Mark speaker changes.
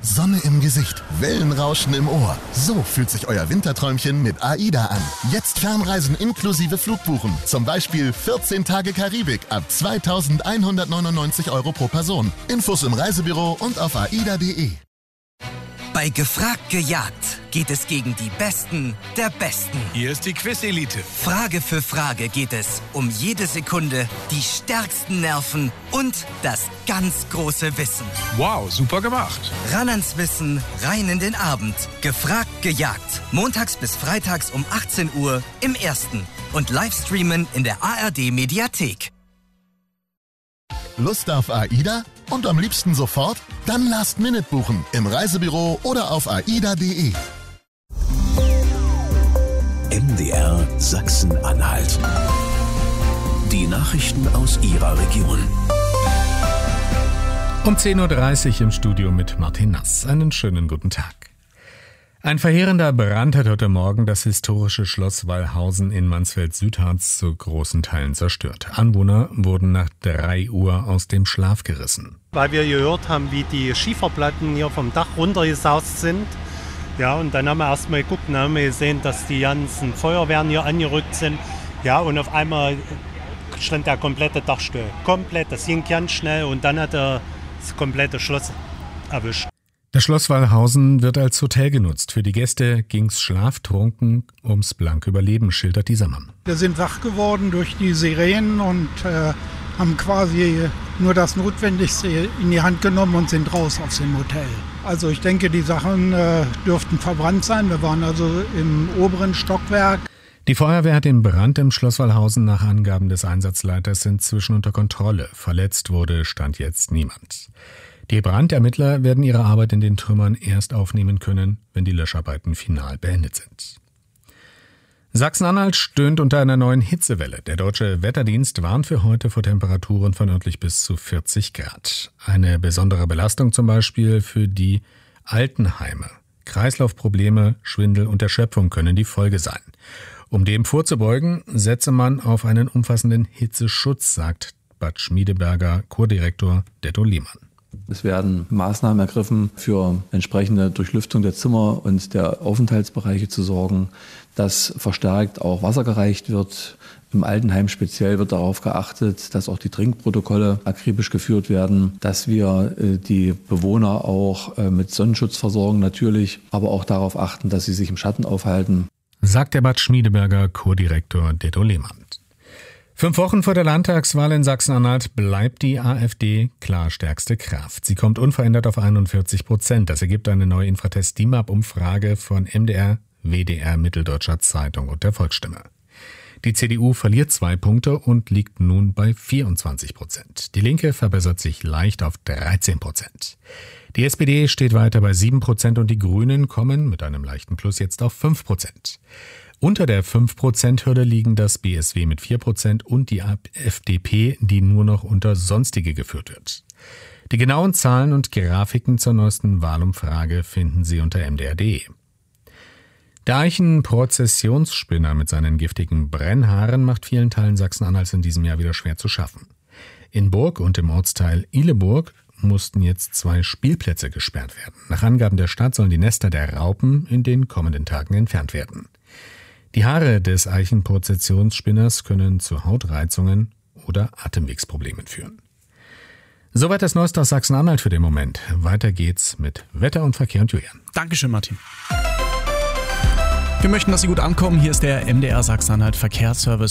Speaker 1: Sonne im Gesicht, Wellenrauschen im Ohr. So fühlt sich euer Winterträumchen mit AIDA an. Jetzt Fernreisen inklusive Flugbuchen. Zum Beispiel 14 Tage Karibik ab 2.199 € pro Person. Infos im Reisebüro und auf aida.de.
Speaker 2: Bei Gefragt gejagt geht es gegen die Besten der Besten.
Speaker 3: Hier ist die Quiz-Elite.
Speaker 2: Frage für Frage geht es um jede Sekunde, die stärksten Nerven und das ganz große Wissen.
Speaker 3: Wow, super gemacht.
Speaker 2: Ran ans Wissen, rein in den Abend. Gefragt gejagt. Montags bis freitags um 18 Uhr im Ersten. Und Livestreamen in der ARD-Mediathek.
Speaker 1: Lust auf AIDA? Und am liebsten sofort? Dann Last-Minute buchen im Reisebüro oder auf aida.de.
Speaker 4: MDR Sachsen-Anhalt. Die Nachrichten aus Ihrer Region.
Speaker 5: Um 10.30 Uhr im Studio mit Martin Nass. Einen schönen guten Tag. Ein verheerender Brand hat heute Morgen das historische Schloss Wallhausen in Mansfeld-Südharz zu großen Teilen zerstört. Anwohner wurden nach 3 Uhr aus dem Schlaf gerissen.
Speaker 6: Weil wir gehört haben, wie die Schieferplatten hier vom Dach runtergesaust sind. Ja, und dann haben wir erstmal geguckt und haben wir gesehen, dass die ganzen Feuerwehren hier angerückt sind. Ja, und auf einmal stand der komplette Dach still. Komplett, das ging ganz schnell und dann hat er das komplette Schloss erwischt.
Speaker 5: Das Schloss Wallhausen wird als Hotel genutzt. Für die Gäste ging's schlaftrunken ums blanke Überleben, schildert dieser Mann.
Speaker 7: Wir sind wach geworden durch die Sirenen und haben quasi nur das Notwendigste in die Hand genommen und sind raus aus dem Hotel. Also ich denke, die Sachen dürften verbrannt sein. Wir waren also im oberen Stockwerk.
Speaker 5: Die Feuerwehr hat den Brand im Schloss Wallhausen nach Angaben des Einsatzleiters inzwischen unter Kontrolle. Verletzt wurde stand jetzt niemand. Die Brandermittler werden ihre Arbeit in den Trümmern erst aufnehmen können, wenn die Löscharbeiten final beendet sind. Sachsen-Anhalt stöhnt unter einer neuen Hitzewelle. Der Deutsche Wetterdienst warnt für heute vor Temperaturen von örtlich bis zu 40 Grad. Eine besondere Belastung zum Beispiel für die Altenheime. Kreislaufprobleme, Schwindel und Erschöpfung können die Folge sein. Um dem vorzubeugen, setze man auf einen umfassenden Hitzeschutz, sagt Bad Schmiedeberger Kurdirektor Detto Lehmann.
Speaker 8: Es werden Maßnahmen ergriffen, für entsprechende Durchlüftung der Zimmer und der Aufenthaltsbereiche zu sorgen, dass verstärkt auch Wasser gereicht wird. Im Altenheim speziell wird darauf geachtet, dass auch die Trinkprotokolle akribisch geführt werden, dass wir die Bewohner auch mit Sonnenschutz versorgen natürlich, aber auch darauf achten, dass sie sich im Schatten aufhalten. Sagt der Bad Schmiedeberger Kurdirektor Detto Lehmann.
Speaker 5: 5 Wochen vor der Landtagswahl in Sachsen-Anhalt bleibt die AfD klar stärkste Kraft. Sie kommt unverändert auf 41%. Das ergibt eine neue Infratest-DIMAP-Umfrage von MDR, WDR, Mitteldeutscher Zeitung und der Volksstimme. Die CDU verliert 2 Punkte und liegt nun bei 24%. Die Linke verbessert sich leicht auf 13%. Die SPD steht weiter bei 7% und die Grünen kommen mit einem leichten Plus jetzt auf 5%. Unter der 5%-Hürde liegen das BSW mit 4% und die FDP, die nur noch unter Sonstige geführt wird. Die genauen Zahlen und Grafiken zur neuesten Wahlumfrage finden Sie unter mdr.de. Der Eichen-Prozessionsspinner mit seinen giftigen Brennhaaren macht vielen Teilen Sachsen-Anhalts in diesem Jahr wieder schwer zu schaffen. In Burg und im Ortsteil Ihleburg mussten jetzt 2 Spielplätze gesperrt werden. Nach Angaben der Stadt sollen die Nester der Raupen in den kommenden Tagen entfernt werden. Die Haare des Eichen-Prozessionsspinners können zu Hautreizungen oder Atemwegsproblemen führen. Soweit das Neueste aus Sachsen-Anhalt für den Moment. Weiter geht's mit Wetter und Verkehr und Julian.
Speaker 9: Dankeschön, Martin. Wir möchten, dass Sie gut ankommen. Hier ist der MDR Sachsen-Anhalt Verkehrsservice.